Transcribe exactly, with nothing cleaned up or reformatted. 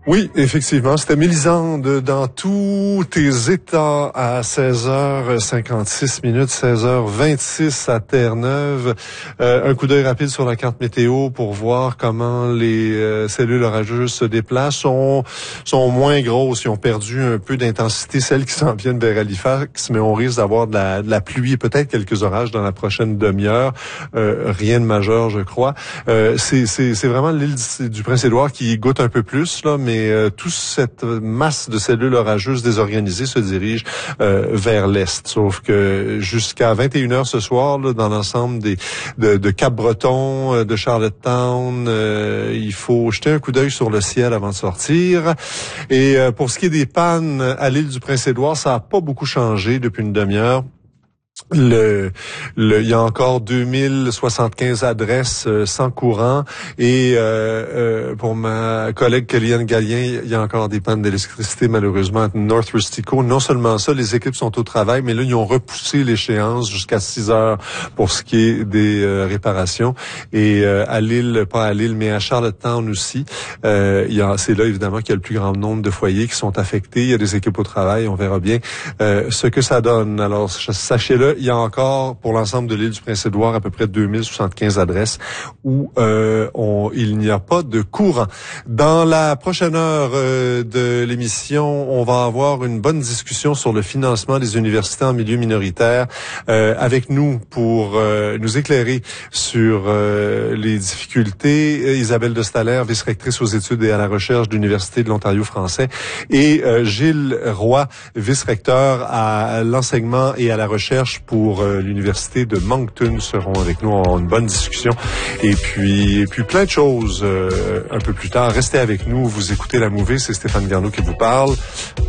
Oui, effectivement. C'était Mélisande dans tous tes états à seize heures cinquante-six minutes, seize heures vingt-six à Terre-Neuve. Euh, un coup d'œil rapide sur la carte météo pour voir comment les euh, cellules orageuses se déplacent. Sont, sont moins grosses. Ils ont perdu un peu d'intensité, celles qui s'en viennent vers Halifax, mais on risque d'avoir de la, de la pluie et peut-être quelques orages dans la prochaine demi-heure. Euh, rien de majeur, je crois. Euh, c'est, c'est, c'est vraiment l'île du Prince-Édouard qui goûte un peu plus, là, mais Et euh, toute cette masse de cellules orageuses désorganisées se dirige euh, vers l'est. Sauf que jusqu'à vingt et une heures ce soir, là, dans l'ensemble des de, de Cap-Breton, de Charlottetown, euh, il faut jeter un coup d'œil sur le ciel avant de sortir. Et euh, pour ce qui est des pannes à l'île du Prince-Édouard, ça n'a pas beaucoup changé depuis une demi-heure. Le, le, il y a encore deux mille soixante-quinze adresses euh, sans courant et euh, euh, pour ma collègue Kellyanne Gallien, il y a encore des pannes d'électricité malheureusement à North Rustico. Non seulement ça, les équipes sont au travail, mais là ils ont repoussé l'échéance jusqu'à six heures pour ce qui est des euh, réparations. Et euh, à Lille, pas à Lille, mais à Charlottetown aussi, euh, il y a, c'est là évidemment qu'il y a le plus grand nombre de foyers qui sont affectés. Il y a des équipes au travail, on verra bien euh, ce que ça donne. Alors sachez-le. Il y a encore, pour l'ensemble de l'île du Prince-Édouard, à peu près deux mille soixante-quinze adresses où euh, on, il n'y a pas de courant. Dans la prochaine heure euh, de l'émission, on va avoir une bonne discussion sur le financement des universités en milieu minoritaire euh, avec nous pour euh, nous éclairer sur euh, les difficultés. Isabelle de Staller, vice-rectrice aux études et à la recherche de l'Université de l'Ontario français, et euh, Gilles Roy, vice-recteur à l'enseignement et à la recherche pour euh, l'université de Moncton seront avec nous en une bonne discussion. Et puis, et puis plein de choses euh, un peu plus tard. Restez avec nous, vous écoutez La Mouvée, c'est Stéphane Garneau qui vous parle.